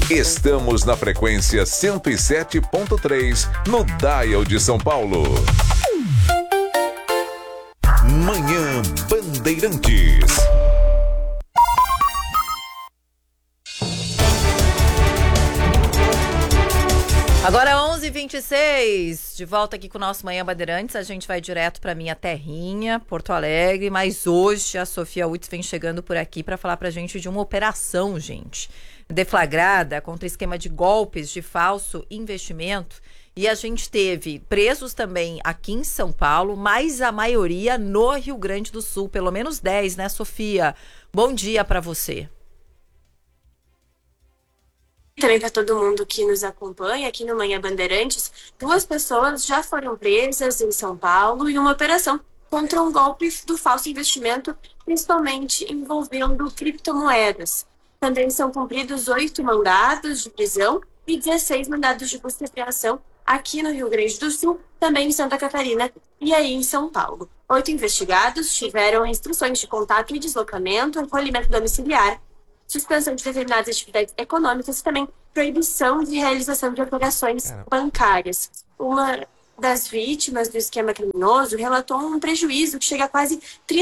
Estamos na frequência 107.3 no Dial de São Paulo. Manhã Bandeirantes. Agora 11h26, de volta aqui com o nosso Manhã Bandeirantes. A gente vai direto para minha terrinha, Porto Alegre, mas hoje a Sofia Utz vem chegando por aqui para falar pra gente de uma operação, gente, deflagrada contra esquema de golpes de falso investimento. E a gente teve presos também aqui em São Paulo, mas a maioria no Rio Grande do Sul, pelo menos 10, né, Sofia? Bom dia para você. Também para todo mundo que nos acompanha aqui no Manhã Bandeirantes, 2 pessoas já foram presas em São Paulo em uma operação contra um golpe do falso investimento, principalmente envolvendo criptomoedas. Também são cumpridos 8 mandados de prisão e 16 mandados de busca e apreensão aqui no Rio Grande do Sul, também em Santa Catarina e aí em São Paulo. 8 investigados tiveram restrições de contato e deslocamento, recolhimento domiciliar, suspensão de determinadas atividades econômicas e também proibição de realização de operações bancárias. Uma das vítimas do esquema criminoso relatou um prejuízo que chega a quase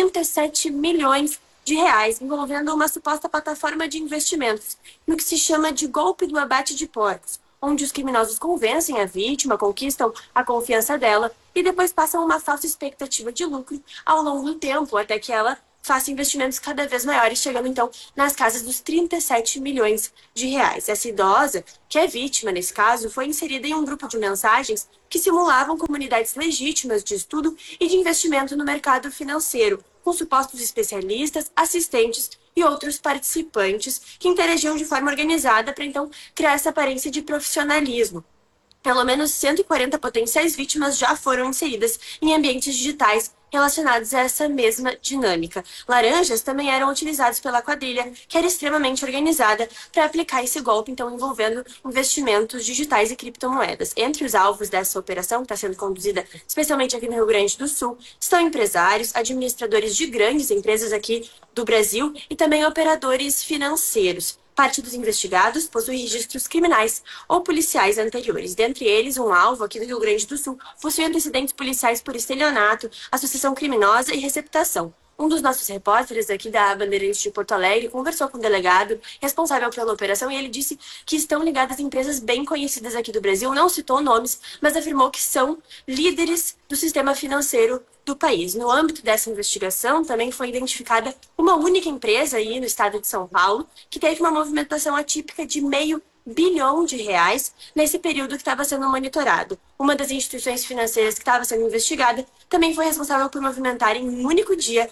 37 milhões de reais, envolvendo uma suposta plataforma de investimentos, no que se chama de golpe do abate de porcos, onde os criminosos convencem a vítima, conquistam a confiança dela e depois passam uma falsa expectativa de lucro ao longo do tempo, até que ela faça investimentos cada vez maiores, chegando então nas casas dos 37 milhões de reais. Essa idosa, que é vítima nesse caso, foi inserida em um grupo de mensagens que simulavam comunidades legítimas de estudo e de investimento no mercado financeiro, com supostos especialistas, assistentes e outros participantes que interagiam de forma organizada para então criar essa aparência de profissionalismo. Pelo menos 140 potenciais vítimas já foram inseridas em ambientes digitais relacionados a essa mesma dinâmica. Laranjas também eram utilizados pela quadrilha, que era extremamente organizada para aplicar esse golpe, então envolvendo investimentos digitais e criptomoedas. Entre os alvos dessa operação, que está sendo conduzida especialmente aqui no Rio Grande do Sul, estão empresários, administradores de grandes empresas aqui do Brasil e também operadores financeiros. Parte dos investigados possui registros criminais ou policiais anteriores. Dentre eles, um alvo aqui do Rio Grande do Sul possui antecedentes policiais por estelionato, associação criminosa e receptação. Um dos nossos repórteres aqui da Bandeirantes de Porto Alegre conversou com o delegado responsável pela operação e ele disse que estão ligadas a empresas bem conhecidas aqui do Brasil, não citou nomes, mas afirmou que são líderes do sistema financeiro do país. No âmbito dessa investigação, também foi identificada uma única empresa aí no estado de São Paulo que teve uma movimentação atípica de R$500 bilhão nesse período que estava sendo monitorado. Uma das instituições financeiras que estava sendo investigada também foi responsável por movimentar em um único dia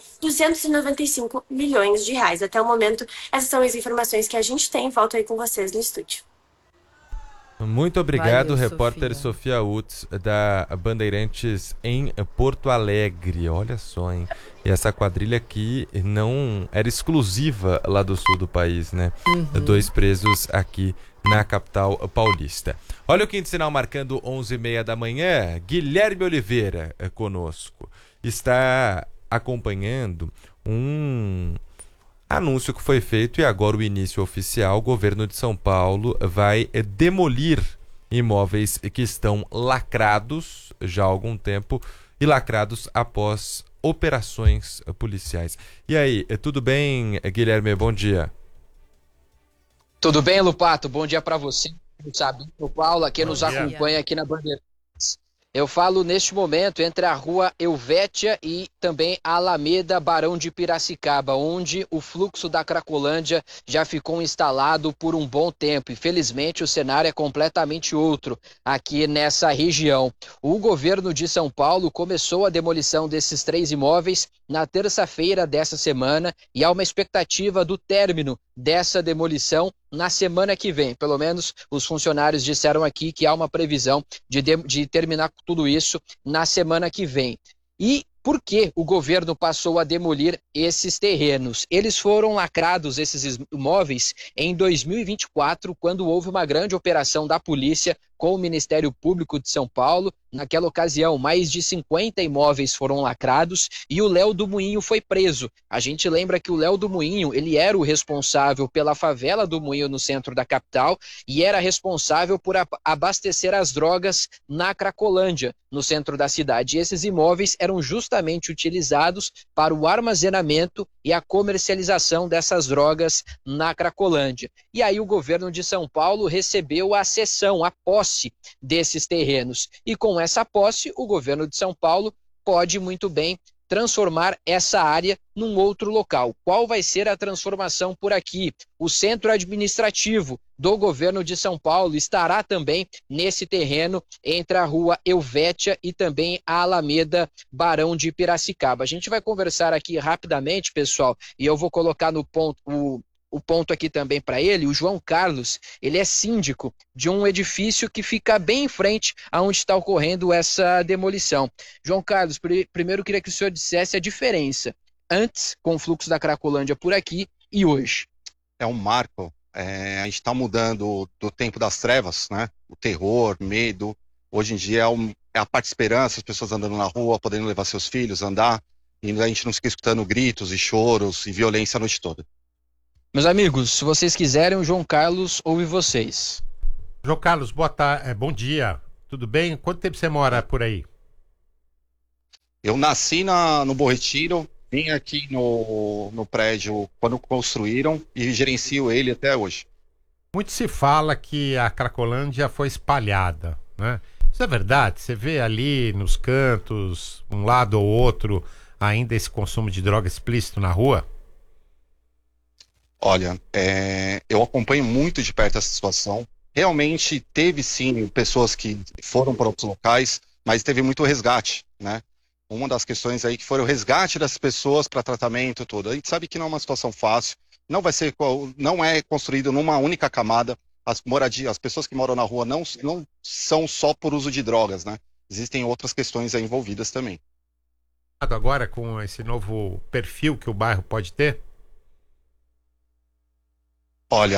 R$295 milhões. Até o momento, essas são as informações que a gente tem. Volto aí com vocês no estúdio. Muito obrigado, Valeu, repórter Sofia Utz, da Bandeirantes em Porto Alegre. Olha só, hein? E essa quadrilha aqui não era exclusiva lá do sul do país, né? 2 presos aqui na capital paulista. Olha o quinto sinal marcando 11h30 da manhã. Guilherme Oliveira é conosco. Está acompanhando um anúncio que foi feito e agora o início oficial. O governo de São Paulo vai demolir imóveis que estão lacrados já há algum tempo e lacrados após operações policiais. E aí, tudo bem, Guilherme? Bom dia. Tudo bem, Lupato? Bom dia para você, Sabino, Paulo, quem nos acompanha aqui na Bandeirantes. Eu falo neste momento entre a rua Helvétia e também a Alameda Barão de Piracicaba, onde o fluxo da Cracolândia já ficou instalado por um bom tempo. Infelizmente, o cenário é completamente outro aqui nessa região. O governo de São Paulo começou a demolição desses 3 imóveis na terça-feira dessa semana e há uma expectativa do término dessa demolição na semana que vem. Pelo menos os funcionários disseram aqui que há uma previsão de terminar tudo isso na semana que vem. E por que o governo passou a demolir esses terrenos? Eles foram lacrados, esses imóveis, em 2024, quando houve uma grande operação da polícia com o Ministério Público de São Paulo. Naquela ocasião, mais de 50 imóveis foram lacrados e o Léo do Moinho foi preso. A gente lembra que o Léo do Moinho, ele era o responsável pela favela do Moinho no centro da capital e era responsável por abastecer as drogas na Cracolândia, no centro da cidade. E esses imóveis eram justamente utilizados para o armazenamento e a comercialização dessas drogas na Cracolândia. E aí o governo de São Paulo recebeu a cessão, a posse desses terrenos. E com essa posse, o governo de São Paulo pode muito bem transformar essa área num outro local. Qual vai ser a transformação por aqui? O centro administrativo do governo de São Paulo estará também nesse terreno entre a rua Helvétia e também a Alameda Barão de Piracicaba. A gente vai conversar aqui rapidamente, pessoal, e eu vou colocar no ponto o ponto aqui também para ele. O João Carlos, ele é síndico de um edifício que fica bem em frente aonde está ocorrendo essa demolição. João Carlos, primeiro eu queria que o senhor dissesse a diferença antes com o fluxo da Cracolândia por aqui e hoje. É um marco. A gente está mudando do tempo das trevas, né? O terror, medo. Hoje em dia é a parte de esperança, as pessoas andando na rua, podendo levar seus filhos, andar, e a gente não fica escutando gritos e choros e violência a noite toda. Meus amigos, se vocês quiserem, o João Carlos ouve vocês. João Carlos, boa tarde, bom dia. Tudo bem? Quanto tempo você mora por aí? Eu nasci no Bom Retiro, vim aqui no prédio quando construíram e gerencio ele até hoje. Muito se fala que a Cracolândia foi espalhada, né? Isso é verdade? Você vê ali nos cantos, um lado ou outro, ainda esse consumo de droga explícito na rua? Olha, eu acompanho muito de perto essa situação. Realmente teve sim pessoas que foram para outros locais, mas teve muito resgate, né? Uma das questões aí que foi o resgate das pessoas para tratamento, tudo. A gente sabe que não é uma situação fácil, não é construído numa única camada. As pessoas que moram na rua não são só por uso de drogas, né? Existem outras questões aí envolvidas também. Agora com esse novo perfil que o bairro pode ter? Olha,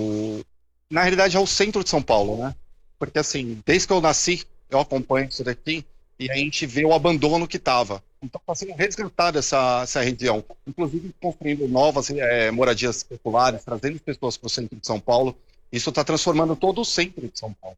na realidade é o centro de São Paulo, né? Porque assim, desde que eu nasci, eu acompanho isso daqui e a gente vê o abandono que estava. Então está sendo resgatada essa região, inclusive construindo novas moradias populares, trazendo pessoas para o centro de São Paulo. Isso está transformando todo o centro de São Paulo.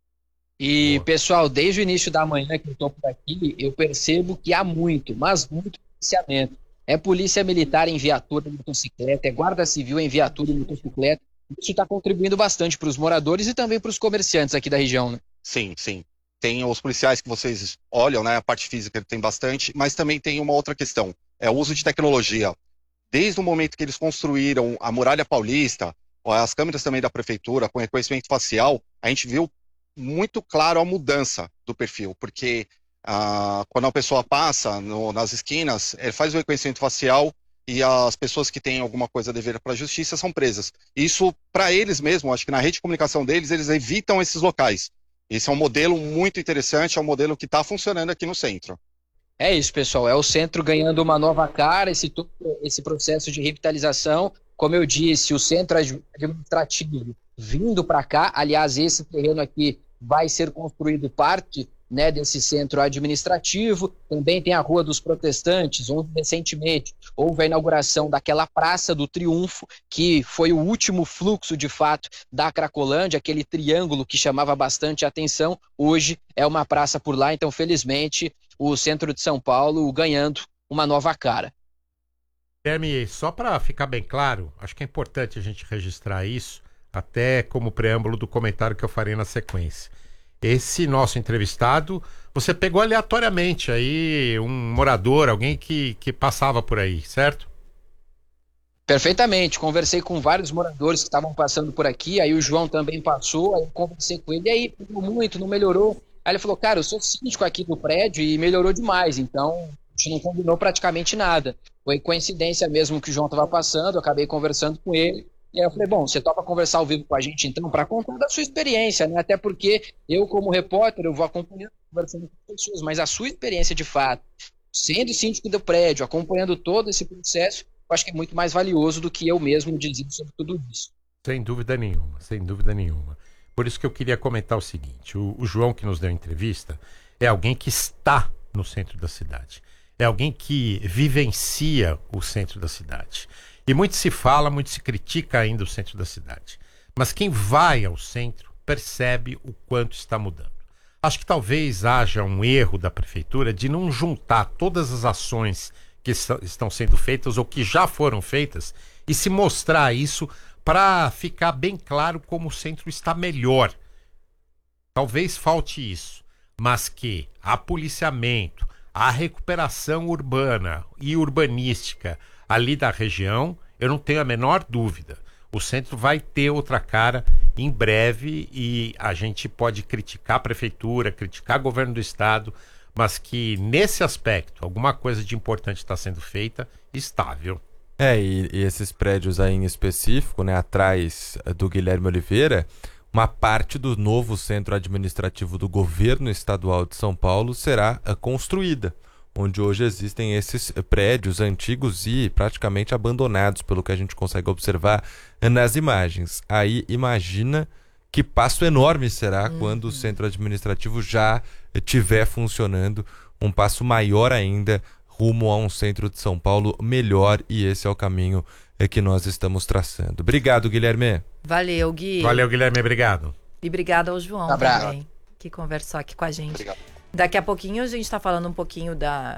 E, pessoal, desde o início da manhã que eu estou por aqui, eu percebo que há muito, mas muito policiamento. É polícia militar em viatura e motocicleta, é guarda civil em viatura e motocicleta. Isso está contribuindo bastante para os moradores e também para os comerciantes aqui da região, né? Sim, sim. Tem os policiais que vocês olham, né? A parte física tem bastante, mas também tem uma outra questão. É o uso de tecnologia. Desde o momento que eles construíram a Muralha Paulista, as câmeras também da prefeitura, com reconhecimento facial, a gente viu muito claro a mudança do perfil, porque quando a pessoa passa nas esquinas, ele faz o reconhecimento facial e as pessoas que têm alguma coisa a dever para a justiça são presas. Isso, para eles mesmos, acho que na rede de comunicação deles, eles evitam esses locais. Esse é um modelo muito interessante, é um modelo que está funcionando aqui no centro. É isso, pessoal, é o centro ganhando uma nova cara, esse processo de revitalização. Como eu disse, o centro administrativo vindo para cá, aliás, esse terreno aqui vai ser construído parte, né, desse centro administrativo. Também tem a Rua dos Protestantes, onde recentemente houve a inauguração daquela Praça do Triunfo, que foi o último fluxo, de fato, da Cracolândia, aquele triângulo que chamava bastante atenção. Hoje é uma praça por lá, então, felizmente, o centro de São Paulo ganhando uma nova cara. Guilherme, só para ficar bem claro, acho que é importante a gente registrar isso, até como preâmbulo do comentário que eu farei na sequência. Esse nosso entrevistado, você pegou aleatoriamente aí um morador, alguém que passava por aí, certo? Perfeitamente, conversei com vários moradores que estavam passando por aqui, aí o João também passou, aí eu conversei com ele, e aí, pegou muito, não melhorou. Aí ele falou, cara, eu sou síndico aqui do prédio e melhorou demais, então a gente não combinou praticamente nada. Foi coincidência mesmo que o João estava passando, eu acabei conversando com ele. E aí eu falei, bom, você topa conversar ao vivo com a gente então, para contar da sua experiência, né? Até porque eu, como repórter, eu vou acompanhando, conversando com pessoas, mas a sua experiência de fato, sendo síndico do prédio, acompanhando todo esse processo, eu acho que é muito mais valioso do que eu mesmo dizer sobre tudo isso. Sem dúvida nenhuma, sem dúvida nenhuma. Por isso que eu queria comentar o seguinte, o João que nos deu a entrevista é alguém que está no centro da cidade. É alguém que vivencia o centro da cidade. E muito se fala, muito se critica ainda o centro da cidade. Mas quem vai ao centro percebe o quanto está mudando. Acho que talvez haja um erro da prefeitura de não juntar todas as ações que estão sendo feitas ou que já foram feitas e se mostrar isso para ficar bem claro como o centro está melhor. Talvez falte isso, mas que há policiamento, há recuperação urbana e urbanística ali da região, eu não tenho a menor dúvida. O centro vai ter outra cara em breve e a gente pode criticar a prefeitura, criticar o governo do estado, mas que nesse aspecto alguma coisa de importante está sendo feita, estável. E esses prédios aí em específico, né, atrás do Guilherme Oliveira, uma parte do novo centro administrativo do governo estadual de São Paulo será construída, onde hoje existem esses prédios antigos e praticamente abandonados, pelo que a gente consegue observar nas imagens. Aí imagina que passo enorme será quando o centro administrativo já estiver funcionando, um passo maior ainda rumo a um centro de São Paulo melhor, e esse é o caminho que nós estamos traçando. Obrigado, Guilherme. Valeu, Gui. Valeu, Guilherme, obrigado. E obrigado ao João também, que conversou aqui com a gente. Obrigado. Daqui a pouquinho a gente está falando um pouquinho